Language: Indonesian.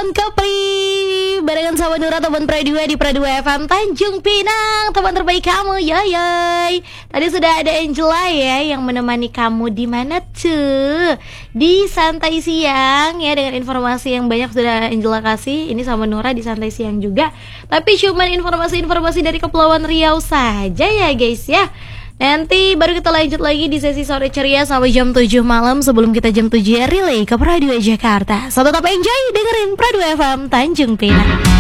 Malam Kepri barengan sama Nura teman Pradua di Pradua FM Tanjung Pinang. Teman terbaik kamu, yoyoy. Tadi sudah ada Angela ya yang menemani kamu di mana tuh? Di Santai Siang ya, dengan informasi yang banyak sudah Angela kasih. Ini sama Nura di Santai Siang juga. Tapi cuman informasi-informasi dari Kepulauan Riau saja ya guys ya. Nanti baru kita lanjut lagi di sesi sore ceria sampai jam 7 malam. Sebelum kita jam 7 ya relay ke Pradua Jakarta. So tetap enjoy dengerin Pradua FM Tanjung Pinang.